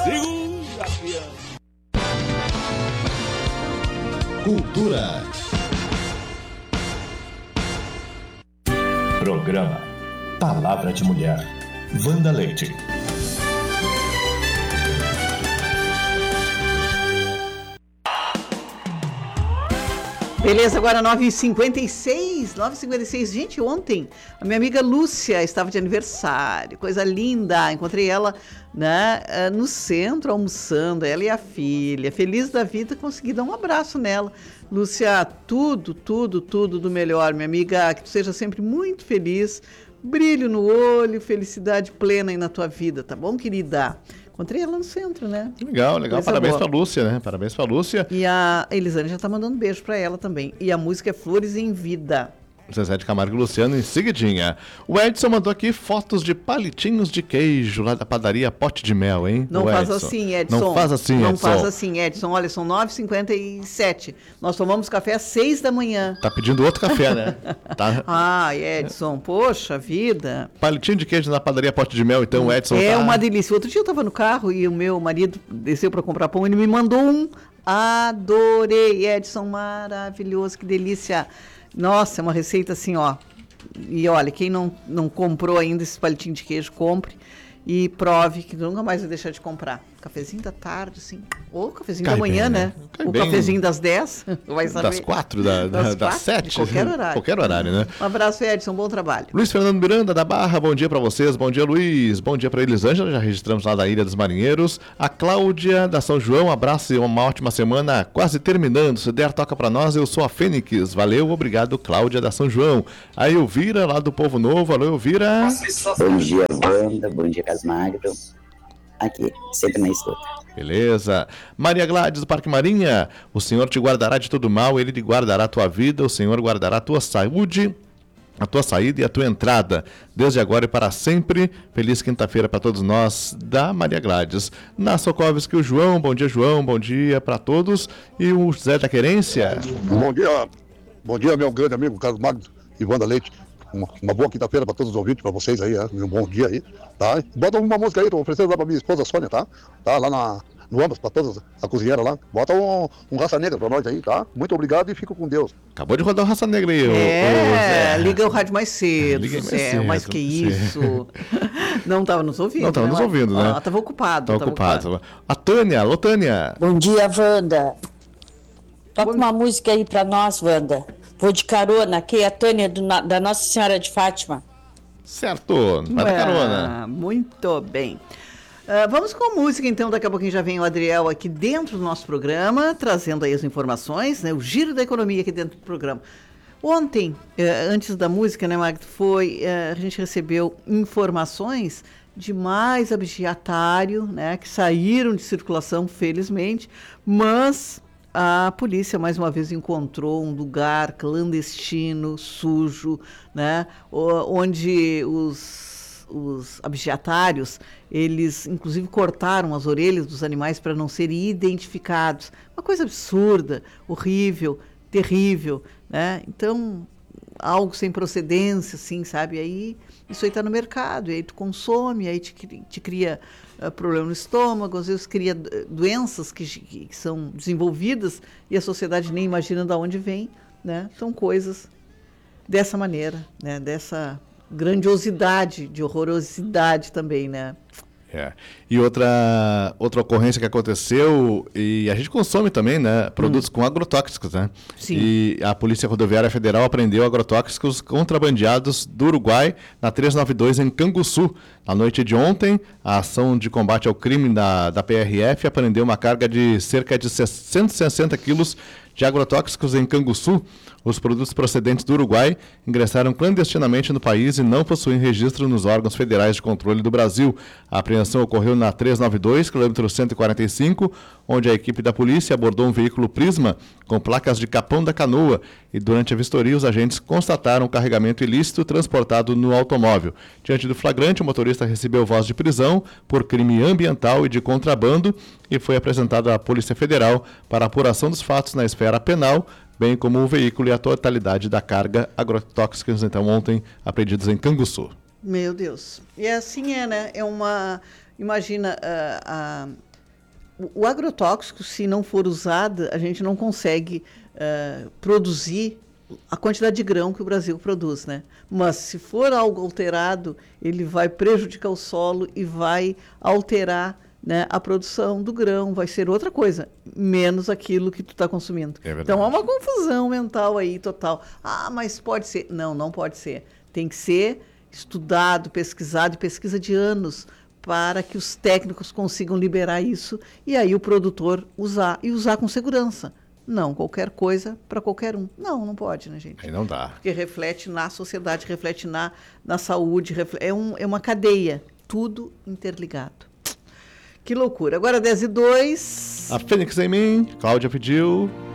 Segura, piano. Cultura. Programa Palavra de Mulher. Wanda Leite. Beleza, agora 9h56. Gente, ontem a minha amiga Lúcia estava de aniversário, coisa linda. Encontrei ela, né, no centro, almoçando, ela e a filha. Feliz da vida, consegui dar um abraço nela. Lúcia, tudo do melhor, minha amiga, que tu seja sempre muito feliz, brilho no olho, felicidade plena aí na tua vida, tá bom, querida? Encontrei ela no centro, né? Legal. Coisa Parabéns boa. pra Lúcia, né? Parabéns pra Lúcia. E a Elisane já tá mandando um beijo pra ela também. E a música é Flores em Vida. Zezé de Camargo e Luciano em seguidinha. O Edson mandou aqui fotos de palitinhos de queijo lá da padaria Pote de Mel, hein? Não O faz Edson. assim, Edson. Não faz assim, Não Edson. faz assim, Edson. Olha, são 9h57. Nós tomamos café às 6 da manhã. Tá pedindo outro café, né? Tá. Ai, Edson, poxa vida. Palitinho de queijo na padaria Pote de Mel, então o Edson É tá... uma delícia. Outro dia eu tava no carro e o meu marido desceu para comprar pão e ele me mandou um. Adorei, Edson, maravilhoso, que delícia. Nossa, é uma receita assim, ó. E olha, quem não comprou ainda esse palitinho de queijo, compre e prove que nunca mais vai deixar de comprar. Cafezinho da tarde, assim. Ou cafezinho Cai da manhã, bem, né? Cai O bem. cafezinho das 10, vai saber. Das 4, Das das 4, 7. de qualquer horário. Qualquer horário, né? Um abraço, Edson, bom trabalho. Luiz Fernando Miranda, da Barra, bom dia pra vocês. Bom dia, Luiz. Bom dia pra Elisângela, já registramos lá da Ilha dos Marinheiros. A Cláudia, da São João, abraço e uma ótima semana, quase terminando. Se der, toca pra nós, eu sou a Fênix. Valeu, obrigado, Cláudia, da São João. A Elvira, lá do Povo Novo. Alô, Elvira. Bom dia, Wanda. Bom dia, Casmagro. Aqui, sempre na escuta. Beleza. Maria Gladys, do Parque Marinha. O Senhor te guardará de todo mal, Ele te guardará a tua vida, o Senhor guardará a tua saúde, a tua saída e a tua entrada, desde agora e para sempre. Feliz quinta-feira para todos nós, da Maria Gladys. Na Sokovski, o João, bom dia para todos. E o Zé da Querência. Bom dia, meu grande amigo Carlos Magno e Wanda Leite. Uma boa quinta-feira para todos os ouvintes, para vocês aí, um bom dia aí, tá? Bota uma música aí, tô oferecendo lá para minha esposa Sônia, tá? Tá lá no Ambas, para todas a cozinheira lá. Bota um Raça Negra para nós aí, tá? Muito obrigado e fico com Deus. Acabou de rodar o Raça Negra aí, Zé. Liga o rádio mais cedo, Liga mais Zé, cedo, mas que isso. Não estava nos ouvindo. Não estava nos ouvindo, né? Estava ocupado. Tá ocupado. A Tânia, alô Tânia. Bom dia, Wanda. Toca uma música aí para nós, Wanda. Vou de carona, aqui é a Tânia da Nossa Senhora de Fátima. Certo, vai dar carona. Muito bem. Vamos com música, então. Daqui a pouquinho já vem o Adriel aqui dentro do nosso programa, trazendo aí as informações, né? O giro da economia aqui dentro do programa. Ontem, antes da música, né, Magda, a gente recebeu informações de mais abigeatário, né, que saíram de circulação, felizmente, mas a polícia, mais uma vez, encontrou um lugar clandestino, sujo, né, onde os abigeatários, eles, inclusive, cortaram as orelhas dos animais para não serem identificados. Uma coisa absurda, horrível, terrível, né? Então, algo sem procedência, assim, sabe? Aí, isso aí está no mercado, e aí tu consome, aí te cria problema no estômago, às vezes cria doenças que são desenvolvidas e a sociedade nem imagina de onde vem, né? São coisas dessa maneira, né? Dessa grandiosidade, de horrorosidade também, né? E outra ocorrência que aconteceu, e a gente consome também, né, produtos com agrotóxicos, né? Sim. E a Polícia Rodoviária Federal apreendeu agrotóxicos contrabandeados do Uruguai na 392 em Canguçu. Na noite de ontem, a ação de combate ao crime da PRF apreendeu uma carga de cerca de 160 quilos de agrotóxicos em Canguçu. Os produtos procedentes do Uruguai ingressaram clandestinamente no país e não possuem registro nos órgãos federais de controle do Brasil. A apreensão ocorreu na 392, quilômetro 145, onde a equipe da polícia abordou um veículo Prisma com placas de Capão da Canoa e durante a vistoria os agentes constataram o carregamento ilícito transportado no automóvel. Diante do flagrante, o motorista recebeu voz de prisão por crime ambiental e de contrabando e foi apresentado à Polícia Federal para apuração dos fatos na esfera penal, bem como o veículo e a totalidade da carga agrotóxicas, então, ontem apreendidos em Canguçu. Meu Deus. E assim né? É uma... Imagina, o agrotóxico, se não for usado, a gente não consegue produzir a quantidade de grão que o Brasil produz, né? Mas se for algo alterado, ele vai prejudicar o solo e vai alterar, né, a produção do grão, vai ser outra coisa, menos aquilo que tu está consumindo. Então há uma confusão mental aí total. Ah, mas pode ser. Não, não pode ser. Tem que ser estudado, pesquisado, e pesquisa de anos, para que os técnicos consigam liberar isso e aí o produtor usar, e usar com segurança. Não qualquer coisa para qualquer um. Não, não pode, né, gente? Aí não dá. Porque reflete na sociedade, reflete na saúde, é uma cadeia, tudo interligado. Que loucura. Agora 10:02. A Fênix em mim, Cláudia pediu.